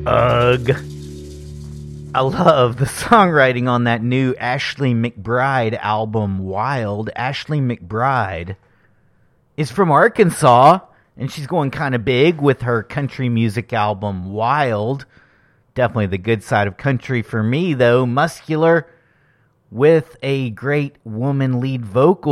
Ugh. I love the songwriting on that new Ashley McBryde album, Wild. Ashley McBryde is from Arkansas, and she's going kind of big with her country music album, Wild. Definitely the good side of country for me, though. Muscular with a great woman lead vocal.